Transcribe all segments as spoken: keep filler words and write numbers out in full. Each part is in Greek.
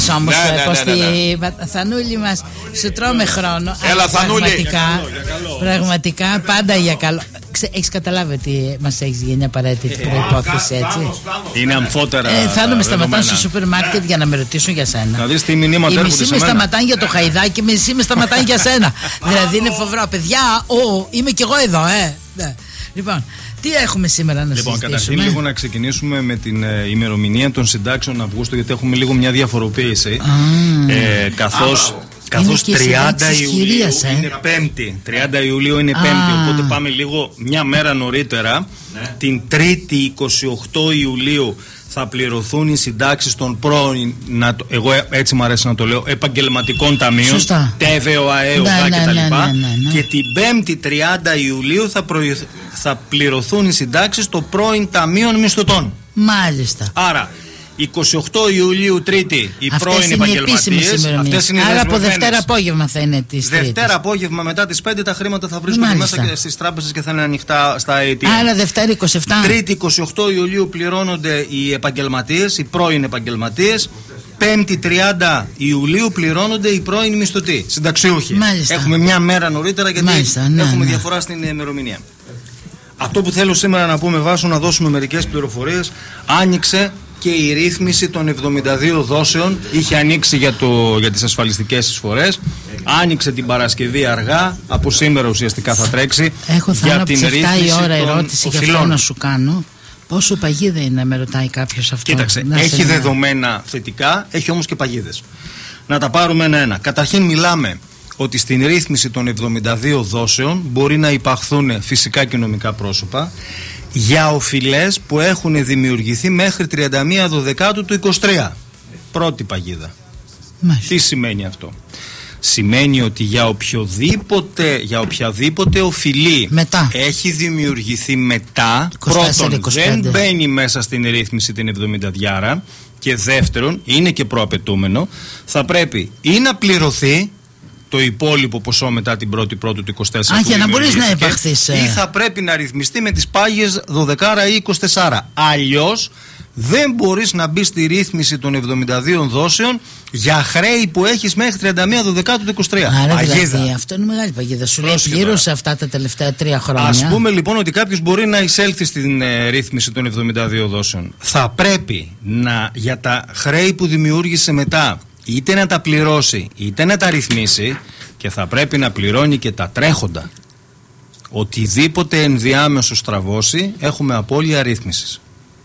όμως, ναι, ναι, Κώστη, ναι, ναι. Θανούλη μας, σου τρώμε χρόνο. Έλα, Θανούλη. Πραγματικά, για καλό, για καλό. πραγματικά πάντα για καλό. Έχεις καταλάβει ότι μας έχεις γίνει απαραίτητη προϋπόθεση, έτσι. Είναι αμφότερα. Ε, θα με σταματάνε στο σούπερ μάρκετ για να με ρωτήσουν για σένα. Να δεις τι μηνύματα έρχονται σε μισή με μένα. σταματάνε για το Χαϊδάκι, μισή με σταματάνε για σένα. Δηλαδή είναι φοβερό. Παιδιά, ο, είμαι κι εγώ εδώ, ε. Ναι. Λοιπόν, τι έχουμε σήμερα να λοιπόν, συζητήσουμε. καταρχήν λίγο να ξεκινήσουμε με την ε, ημερομηνία των συντάξεων Αυγούστου, γιατί έχουμε λίγο μια διαφοροποίηση. Ah. Ε, καθώς καθώς τριάντα Ιουλίου ε. είναι Πέμπτη. τριάντα Ιουλίου είναι ah. Πέμπτη, οπότε πάμε λίγο μια μέρα νωρίτερα. Ναι. Την Τρίτη εικοστή ογδόη Ιουλίου θα πληρωθούν οι συντάξεις των πρώην, να, εγώ έτσι μου αρέσει να το λέω, επαγγελματικών ταμείων, ΤΕΒΕ, ΟΑΕ, ΟΓΑ ναι, κτλ. Ναι, ναι, ναι, ναι. Και την Πέμπτη τριάντα Ιουλίου θα, προϊ... θα πληρωθούν οι συντάξεις των πρώην ταμείων μισθωτών. Μάλιστα. Άρα, εικοστή ογδόη Ιουλίου Τρίτη οι αυτές πρώην επαγγελματίες. Αυτές είναι άρα από Δευτέρα απόγευμα θα είναι τις Τρίτης. Δευτέρα απόγευμα μετά τις πέντε τα χρήματα θα βρίσκονται μέσα και στις τράπεζες και θα είναι ανοιχτά στα έι τι εμ. Άρα Δευτέρα εικοστή εβδόμη. Τρίτη εικοστή ογδόη Ιουλίου πληρώνονται οι επαγγελματίες, οι πρώην επαγγελματίες. Πέμπτη τριάντα Ιουλίου πληρώνονται οι πρώην μισθωτοί, συνταξιούχοι. Μάλιστα. Έχουμε μια μέρα νωρίτερα γιατί Μάλιστα, ναι, έχουμε ναι. διαφορά στην ημερομηνία. Αυτό που θέλω σήμερα να πούμε, Βάσο, να δώσουμε μερικές πληροφορίες. Άνοιξε και η ρύθμιση των εβδομήντα δύο δόσεων. Είχε ανοίξει για, το, για τις ασφαλιστικές εισφορές. Άνοιξε την Παρασκευή αργά. Από σήμερα ουσιαστικά θα τρέξει. Έχω για θα την από τις επτά η ώρα των ερώτηση οφειλών. για αυτό να σου κάνω. Πόσο παγίδα είναι, με ρωτάει κάποιος αυτό. Κοίταξε, να έχει σε δεδομένα θετικά, έχει όμως και παγίδες. Να τα πάρουμε ένα-ένα. Καταρχήν μιλάμε ότι στην ρύθμιση των εβδομήντα δύο δόσεων μπορεί να υπαχθούν φυσικά και νομικά πρόσωπα για οφειλές που έχουν δημιουργηθεί μέχρι τριάντα μία Δωδεκάτου του είκοσι τρία. Πρώτη παγίδα. Μάλιστα. Τι σημαίνει αυτό? Σημαίνει ότι για οποιοδήποτε, για οποιαδήποτε οφειλή μετά. έχει δημιουργηθεί μετά, είκοσι τέσσερα, πρώτον είκοσι πέντε. δεν μπαίνει μέσα στην ρύθμιση την εβδομήντα διάρα, και δεύτερον είναι και προαπαιτούμενο, θα πρέπει ή να πληρωθεί το υπόλοιπο ποσό μετά την πρώτη πρώτου του είκοσι τέσσερα. Α, για να μπορείς να υπαχθείς. Ή θα πρέπει να ρυθμιστεί με τις πάγιες δώδεκα ή είκοσι τέσσερα. Αλλιώς δεν μπορείς να μπει στη ρύθμιση των εβδομήντα δύο δόσεων για χρέη που έχεις μέχρι τριάντα μία Δωδεκάτου του είκοσι τρία. Άρα παγίδα. δηλαδή, αυτό είναι μεγάλη παγίδα. Σου λέει πλήρωσε αυτά τα τελευταία τρία χρόνια. Ας πούμε λοιπόν ότι κάποιος μπορεί να εισέλθει στην ε, ρύθμιση των εβδομήντα δύο δόσεων. Θα πρέπει να, για τα χρέη που δημιούργησε μετά, είτε να τα πληρώσει είτε να τα ρυθμίσει, και θα πρέπει να πληρώνει και τα τρέχοντα. Οτιδήποτε ενδιάμεσο στραβώσει, έχουμε απώλεια ρύθμισης.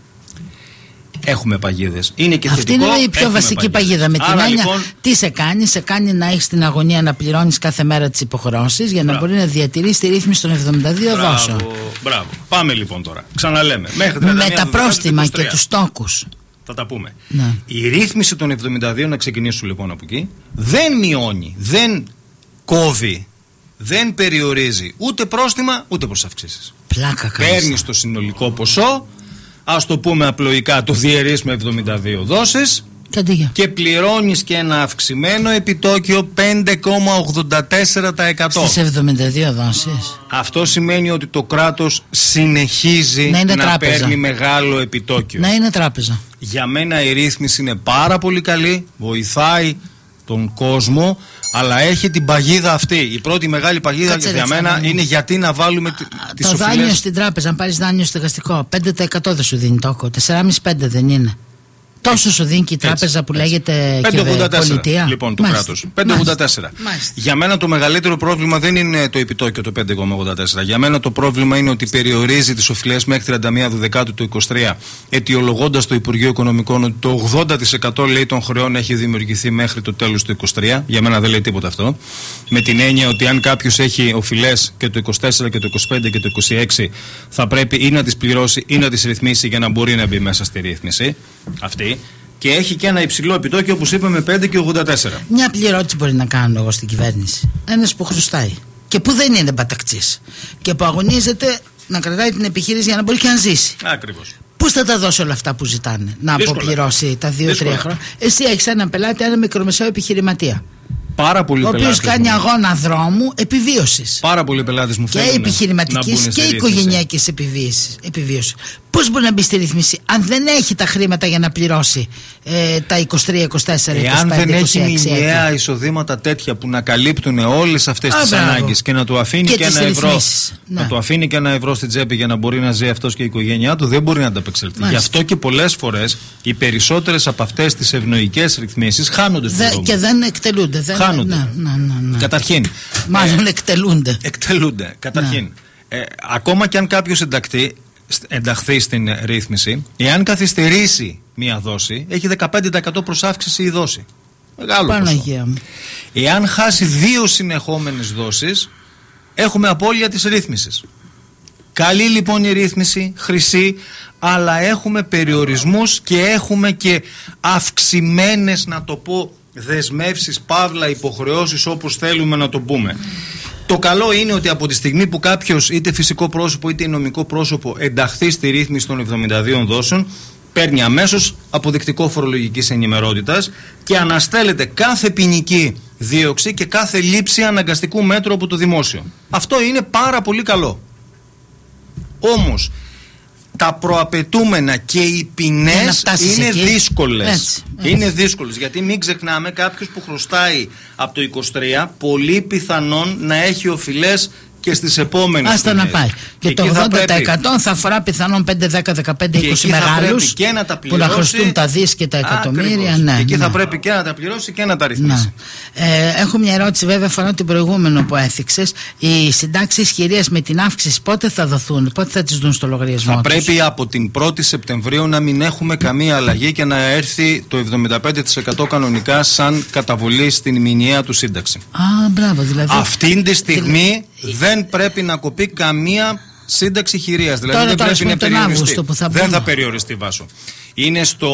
Έχουμε παγίδες. Είναι και αυτή θετικό, είναι η πιο βασική παγίδα. παγίδα. Με την έννοια, λοιπόν, τι σε κάνει, σε κάνει να έχεις την αγωνία να πληρώνεις κάθε μέρα τις υποχρεώσεις για να μπορεί να διατηρείς τη ρύθμιση των εβδομήντα δύο δόσεων. Μπράβο. Πάμε λοιπόν τώρα. Ξαναλέμε. Μέχρι με τα πρόστιμα και τους τόκους. Θα τα πούμε. Ναι. Η ρύθμιση των εβδομήντα δύο, να ξεκινήσουμε λοιπόν από εκεί, δεν μειώνει, δεν κόβει, δεν περιορίζει ούτε πρόστιμα ούτε προσαυξήσεις. Πλάκα κάνεις. Παίρνεις το συνολικό ποσό, ας το πούμε απλοϊκά, το διαιρείς με εβδομήντα δύο δόσεις και πληρώνεις και ένα αυξημένο επιτόκιο πέντε κόμμα ογδόντα τέσσερα τοις εκατό. Στις εβδομήντα δύο δόσεις. Αυτό σημαίνει ότι το κράτος συνεχίζει να, να παίρνει μεγάλο επιτόκιο. Να είναι τράπεζα. Για μένα η ρύθμιση είναι πάρα πολύ καλή, βοηθάει τον κόσμο, αλλά έχει την παγίδα αυτή. Η πρώτη μεγάλη παγίδα Κάτσε για μένα είναι γιατί να βάλουμε τις οφειλές. Το δάνειο στην τράπεζα, αν πάρεις δάνειο στεγαστικό, πέντε τοις εκατό δεν σου δίνει τόκο, τέσσερα κόμμα πέντε τοις εκατό δεν είναι. Τόσο σου δίνει και η τράπεζα έτσι, που έτσι. λέγεται πολιτεία. Λοιπόν, του κράτους. πέντε κόμμα ογδόντα τέσσερα. Για μένα το μεγαλύτερο πρόβλημα δεν είναι το επιτόκιο το πέντε κόμμα ογδόντα τέσσερα. Για μένα το πρόβλημα είναι ότι περιορίζει τις οφειλές μέχρι τριάντα μία Δωδεκάτου του είκοσι τρία, αιτιολογώντας το Υπουργείο Οικονομικών ότι το ογδόντα τοις εκατό λέει των χρεών έχει δημιουργηθεί μέχρι το τέλος του είκοσι τρία. Για μένα δεν λέει τίποτα αυτό. Με την έννοια ότι αν κάποιος έχει οφειλές και το είκοσι τέσσερα και το είκοσι πέντε και το είκοσι έξι, θα πρέπει ή να τις πληρώσει ή να τις ρυθμίσει για να μπορεί να μπει μέσα στη ρύθμιση αυτή. Και έχει και ένα υψηλό επιτόκιο, όπως είπαμε, πέντε κόμμα ογδόντα τέσσερα. Μια απλή ερώτηση μπορεί να κάνω εγώ στην κυβέρνηση. Ένας που χρωστάει και που δεν είναι παταξής και που αγωνίζεται να κρατάει την επιχείρηση για να μπορεί και να ζήσει. Ακριβώς. Πού θα τα δώσει όλα αυτά που ζητάνε, να Δύσκολα. αποπληρώσει τα δύο τρία χρόνια? Εσύ έχεις έναν πελάτη, ένα μικρομεσαίο επιχειρηματία. Πάρα πολλοί ο οποίος κάνει μου. αγώνα δρόμου επιβίωσης. Πάρα πολλοί πελάτες μου θέλουν. Και επιχειρηματικής και οικογενειακής επιβίωσης. Πώς μπορεί να μπει στη ρύθμιση αν δεν έχει τα χρήματα για να πληρώσει ε, τα είκοσι τρία, είκοσι τέσσερα, είκοσι πέντε, είκοσι έξι. είκοσι έξι. Εάν δεν έχει μηνιαία εισοδήματα τέτοια που να καλύπτουν όλες αυτές τις ανάγκες και να του αφήνει και, και ένα ευρώ. Ναι. Να του αφήνει και ένα ευρώ στην τσέπη για να μπορεί να ζει αυτός και η οικογένειά του, δεν μπορεί να ανταπεξελθεί. Γι' αυτό και πολλές φορές οι περισσότερες από αυτές τις ευνοϊκές ρυθμίσεις χάνονται στον δρόμο. Και δεν εκτελούνται. Δεν... Χάνονται. Ναι, ναι, ναι, ναι. Καταρχήν. Μάλλον ε, εκτελούνται. Εκτελούνται. Καταρχήν. Ναι. Ε, ακόμα και αν κάποιος ενταχθεί, ενταχθεί στην ρύθμιση, εάν καθυστερήσει μία δόση, έχει δεκαπέντε τοις εκατό προσάυξηση η δόση. Μεγάλο ποσό. Εάν χάσει δύο συνεχόμενες δόσεις, έχουμε απώλεια της ρύθμισης. Καλή λοιπόν η ρύθμιση, χρυσή, αλλά έχουμε περιορισμούς και έχουμε και αυξημένες, να το πω, δεσμεύσεις, παύλα, υποχρεώσεις, όπως θέλουμε να το πούμε. Το καλό είναι ότι από τη στιγμή που κάποιος, είτε φυσικό πρόσωπο είτε νομικό πρόσωπο, ενταχθεί στη ρύθμιση των εβδομήντα δύο δόσεων, παίρνει αμέσως αποδεικτικό φορολογικής ενημερότητας και αναστέλλεται κάθε ποινική δίωξη και κάθε λήψη αναγκαστικού μέτρου από το δημόσιο. Αυτό είναι πάρα πολύ καλό. Όμως τα προαπαιτούμενα και οι ποινές είναι δύσκολες. Έτσι, έτσι. Είναι δύσκολες, γιατί μην ξεχνάμε, κάποιος που χρωστάει από το είκοσι τρία πολύ πιθανόν να έχει οφειλές και στις επόμενες. Άστα να πάει. Και, και το ογδόντα τοις εκατό θα, θα αφορά πιθανόν πέντε, δέκα, δεκαπέντε, είκοσι μεγάλους και να τα που να χρωστούν τα δις και τα εκατομμύρια. Ναι, και εκεί ναι. θα πρέπει και να τα πληρώσει και να τα ρυθμίσει. Ναι. Ε, έχω μια ερώτηση, βέβαια, αφορά την προηγούμενο που έθιξες. Οι συντάξεις ισχυρίας με την αύξηση πότε θα δοθούν, πότε θα τις δουν στο λογαριασμό θα τους? Πρέπει από την πρώτη Σεπτεμβρίου να μην έχουμε καμία αλλαγή και να έρθει το εβδομήντα πέντε τοις εκατό κανονικά σαν καταβολή στην μηνιαία του σύνταξη. Α, μπράβο, δηλαδή. Αυτή τη στιγμή δεν πρέπει να κοπεί καμία σύνταξη χειρίας. Δηλαδή τώρα, δεν τώρα, πρέπει να περιοριστεί. Θα δεν θα περιοριστεί, Βάσο. Είναι στο,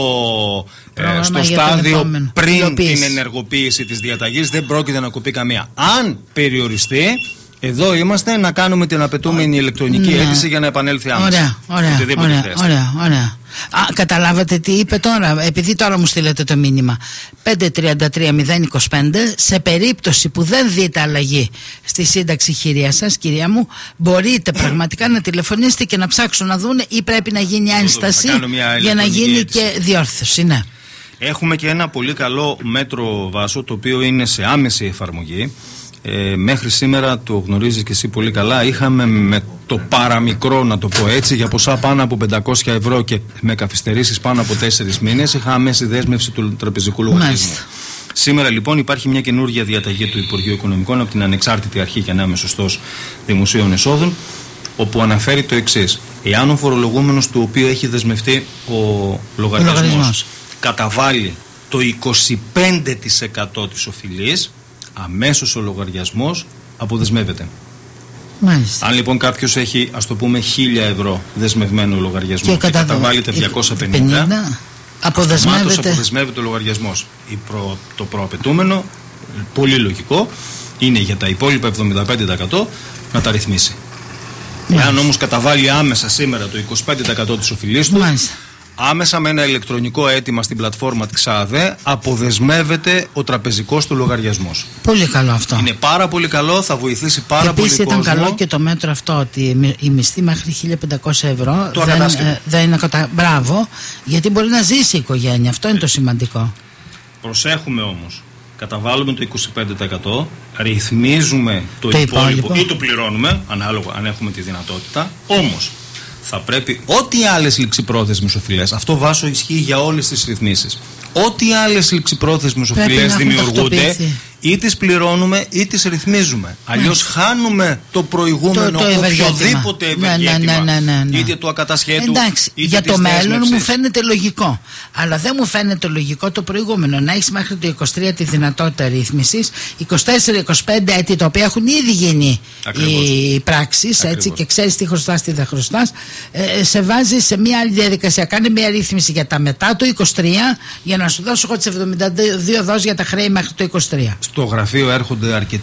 ε, στο στάδιο πριν υλοποίηση. Την ενεργοποίηση της διαταγής. Δεν πρόκειται να κοπεί καμία. Αν περιοριστεί, εδώ είμαστε να κάνουμε την απαιτούμενη ηλεκτρονική ναι. αίτηση για να επανέλθει άμεσα. Ωραία, ωραία, ωραία, ωραία, ωραία. Α, καταλάβατε τι είπε τώρα, επειδή τώρα μου στείλετε το μήνυμα. Πέντε τριάντα τρία μηδέν είκοσι πέντε, σε περίπτωση που δεν δείτε αλλαγή στη σύνταξη χειρία σας, κυρία μου, μπορείτε πραγματικά να τηλεφωνήσετε και να ψάξουν να δουν, ή πρέπει να γίνει ένσταση για να γίνει αίτηση. Και διόρθωση. Ναι. Έχουμε και ένα πολύ καλό μέτρο, Βάσο, το οποίο είναι σε άμεση εφαρμογή. Ε, μέχρι σήμερα, το γνωρίζεις και εσύ πολύ καλά, είχαμε με το παραμικρό, να το πω έτσι, για ποσά πάνω από πεντακόσια ευρώ και με καθυστερήσεις πάνω από τέσσερις μήνες, είχαμε άμεση δέσμευση του τραπεζικού λογαριασμού. Σήμερα λοιπόν υπάρχει μια καινούργια διαταγή του Υπουργείου Οικονομικών από την ανεξάρτητη αρχή, για να είμαι σωστός, δημοσίων εσόδων, όπου αναφέρει το εξής: εάν ο φορολογούμενος του οποίου έχει δεσμευτεί ο λογαριασμός, ο λογαριασμός καταβάλει το είκοσι πέντε τοις εκατό της οφειλής, αμέσως ο λογαριασμός αποδεσμεύεται. Μάλιστα. Αν λοιπόν κάποιος έχει, ας το πούμε, χίλια ευρώ δεσμευμένο λογαριασμό και, και κατα... καταβάλει τα διακόσια πενήντα, αυτομάτως αποδεσμεύεται ο λογαριασμός. Η προ... Το προαπαιτούμενο, πολύ λογικό, είναι για τα υπόλοιπα εβδομήντα πέντε τοις εκατό να τα ρυθμίσει. Μάλιστα. Εάν όμως καταβάλει άμεσα σήμερα το είκοσι πέντε τοις εκατό της οφειλής του, μάλιστα, άμεσα με ένα ηλεκτρονικό αίτημα στην πλατφόρμα της ΞΑΔΕ αποδεσμεύεται ο τραπεζικός του λογαριασμός. Πολύ καλό αυτό. Είναι πάρα πολύ καλό, θα βοηθήσει πάρα Επίσης, πολύ κόσμο. Επίσης ήταν καλό και το μέτρο αυτό, ότι η μισθή μέχρι χίλια πεντακόσια ευρώ το δεν, ε, δεν είναι κατα... Μπράβο, γιατί μπορεί να ζήσει η οικογένεια. Αυτό είναι το σημαντικό. Προσέχουμε όμως. Καταβάλουμε το είκοσι πέντε τοις εκατό, ρυθμίζουμε το, το υπόλοιπο, υπόλοιπο ή το πληρώνουμε, ανάλογα αν έχουμε τη δυνατότητα. Όμως θα πρέπει ό,τι άλλες ληξιπρόθεσμες οφειλές, αυτό, Βάσο, ισχύει για όλες τις ρυθμίσεις, ό,τι άλλες ληξιπρόθεσμες οφειλές δημιουργούνται, ή τις πληρώνουμε ή τις ρυθμίζουμε. Αλλιώς χάνουμε το προηγούμενο το, το οποιοδήποτε ευεργέτημα, ναι, ναι, ναι, ναι, ναι. είτε του ακατασχέτου. Εντάξει, είτε για της το μέλλον δέσμευσης. Μου φαίνεται λογικό. Αλλά δεν μου φαίνεται λογικό το προηγούμενο. Να έχεις μέχρι το είκοσι τρία τη δυνατότητα ρύθμισης, είκοσι τέσσερα είκοσι πέντε έτη τα οποία έχουν ήδη γίνει Ακριβώς. οι πράξεις, έτσι, και ξέρεις τι χρωστάς, τι δεν χρωστάς. Ε, σε βάζει σε μια άλλη διαδικασία. Κάνε μια ρύθμιση για τα μετά το είκοσι τρία, για να σου δώσω εγώ τις εβδομήντα δύο δόσεις για τα χρέη μέχρι το είκοσι τρία. Στο γραφείο έρχονται αρκετοί